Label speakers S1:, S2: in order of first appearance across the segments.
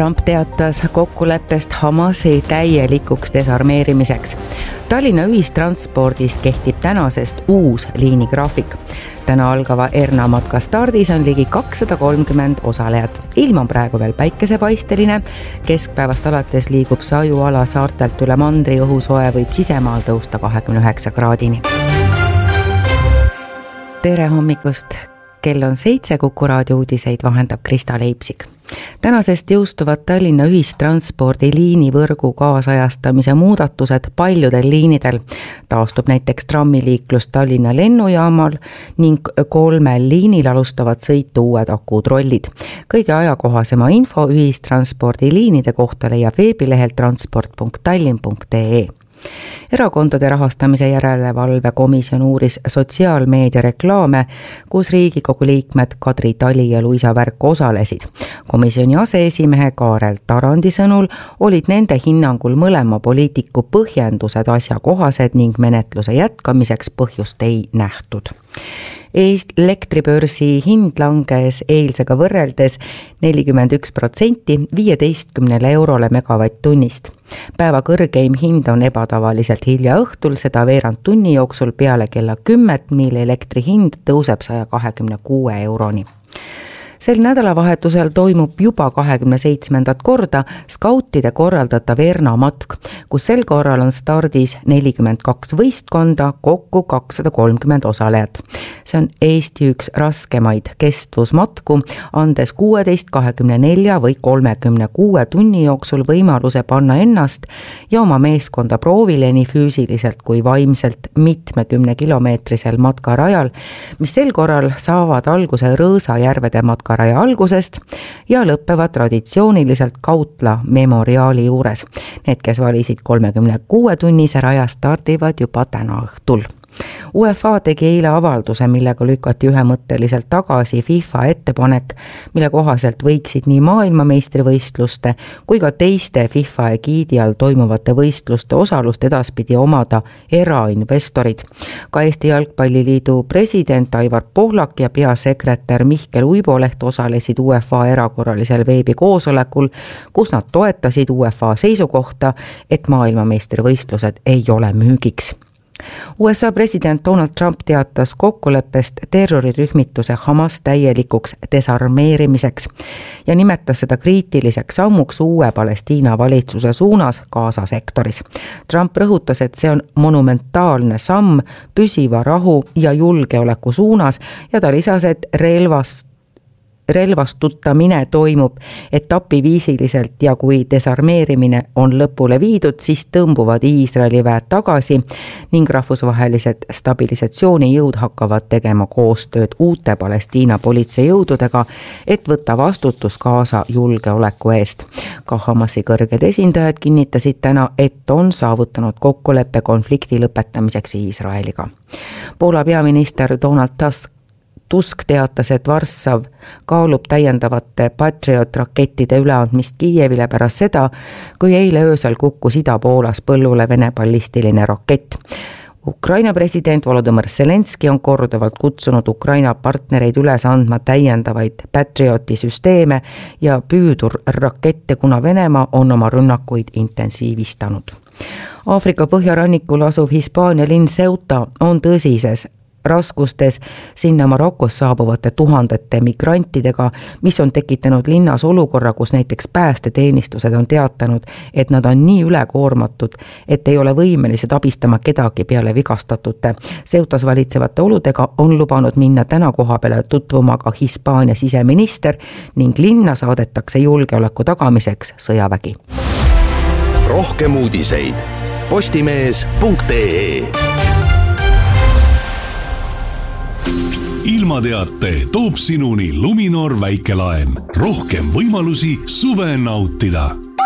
S1: Trump teatas kokkuleppest Hamasi täielikuks desarmeerimiseks. Tallinna ühistranspordis kehtib tänasest uus liinigraafik. Täna algava Erna matka stardis on ligi 230 osalejat. Ilm on praegu veel päikesepaisteline. Keskpäevast alates liigub Sajuala saartelt üle mandri, õhusoe võib sisemaal tõusta 29 kraadini. Tere hommikust! Kell on 7, Kuku raadio uudiseid vahendab Krista Leipsik. Tänasest jõustuvad Tallinna ühistranspordi liinivõrgu kaasajastamise muudatused paljudel liinidel. Taastub näiteks trammiliiklus Tallinna lennujaamal ning 3 liinil alustavad sõitu uued akutrollid. Kõige ajakohasema info ühistranspordi liinide kohta leiab veebilehel transport.tallinn.ee. Erakondade rahastamise järelevalve komisjon uuris sotsiaalmeedia reklaame, kus Riigikogu liikmed Kadri Tali ja Luisa Värk osalesid. Komisjoni aseesimehe Kaarel Tarandi sõnul olid nende hinnangul mõlema poliitiku põhjendused asjakohased ning menetluse jätkamiseks põhjust ei nähtud. Elektribörsi hind langes eilsega võrreldes 41% 15 eurole megavatt-tunnist. Päeva kõrgeim hind on ebatavaliselt hilja õhtul, seda veerand tunni jooksul peale kella 10, mil elektri hind tõuseb 126 euroni. Sel nädalavahetusel toimub juba 27. korda skautide korraldatav Erna matk, kus sel korral on stardis 42 võistkonda, kokku 230 osalejat. See on Eesti üks raskemaid kestvusmatku, andes 16, 24 või 36 tunni jooksul võimaluse panna ennast ja oma meeskonda proovile nii füüsiliselt kui vaimselt 70 kilomeetrisel matkarajal, mis sel korral saavad alguse Rõõsajärvede matkaraja algusest ja lõppevad traditsiooniliselt Kautla memoriaali juures. Need, kes valisid 36-tunnise raja, stardivad juba täna õhtul. UEFA tegi eile avalduse, millega lükati ühemõtteliselt tagasi FIFA ettepanek, mille kohaselt võiksid nii maailmameistrivõistluste kui ka teiste FIFA egiidi all toimuvate võistluste osalust edaspidi omada erainvestorid. Ka Eesti Jalgpalliliidu president Aivar Pohlak ja peasekretär Mihkel Uiboleht osalesid UEFA erakorralisel veebikoosolekul, kus nad toetasid UEFA seisukohta, et maailmameistrivõistlused ei ole müügiks. USA president Donald Trump teatas kokkuleppest terrorirühmituse Hamas täielikuks desarmeerimiseks ja nimetas seda kriitiliseks sammuks uue Palestiina valitsuse suunas Gaza sektoris. Trump rõhutas, et see on monumentaalne samm püsiva rahu ja julgeoleku suunas ja ta lisas, et relvastutamine toimub etapiviisiliselt ja kui desarmeerimine on lõpule viidud, siis tõmbuvad Iisraeli väed tagasi ning rahvusvahelised stabilisatsioonijõud hakkavad tegema koostööd uute Palestiina politseijõududega, et võtta vastutus Gaza julgeoleku eest. Ka Hamasi kõrged esindajad kinnitasid täna, et on saavutanud kokkuleppe konflikti lõpetamiseks Iisraeliga. Poola peaminister Donald Tusk teatas, et Varssav kaalub täiendavate Patriot-rakettide üleandmist Kiievile pärast seda, kui eile öösel kukkus Ida-Poolas põllule Vene ballistiline rakett. Ukraina president Volodõmõr Zelenski on korduvalt kutsunud Ukraina partnereid üles andma täiendavaid Patrioti süsteeme ja püüdurrakette, kuna Venemaa on oma rünnakuid intensiivistanud. Aafrika põhjarannikul asuv Hispaania linn Ceuta on tõsises raskustes sinna Marokos saabuvate tuhandete migrantidega, mis on tekitanud linnas olukorra, kus näiteks päästeteenistused on teatanud, et nad on nii ülekoormatud, et ei ole võimelised abistama kedagi peale vigastatute. Ceutas valitsevate oludega on lubanud minna täna koha peale tutvuma ka Hispaania siseminister ning linna saadetakse julgeoleku tagamiseks sõjavägi.
S2: Rohkem uudiseid postimees.ee. Ilmateate toob sinuni Luminor väikelaen. Rohkem võimalusi suve nautida.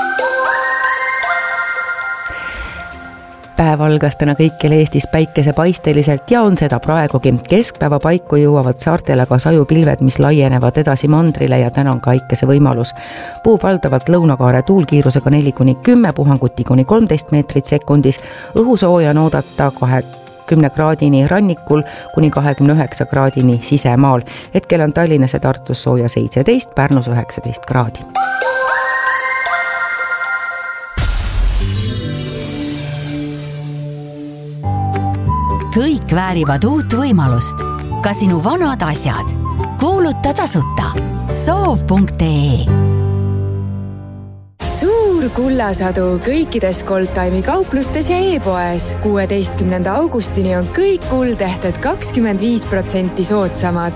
S1: Päev algas täna kõikjal Eestis päikesepaisteliselt ja on seda praegugi. Keskpäeva paiku jõuavad saartele ka sajupilved, mis laienevad edasi mandrile ja täna on ka äikese võimalus. Puhub valdavalt lõunakaare tuulkiirusega 4-10, puhanguti kuni 13 meetrit sekundis. Õhusooja on oodata 10 kraadini rannikul kuni 29 kraadini sisemaal. Hetkel on Tallinnas ja Tartus sooja 17, Pärnus 19 kraadi.
S3: kõik väärivad uut võimalust. Ka sinu vanad asjad. Kuuluta tasuta. soov.ee.
S4: Suur kullasadu kõikides Goldtime'i kauplustes ja e-poes. 16. augustini on kõik kuldehted 25% soodsamad.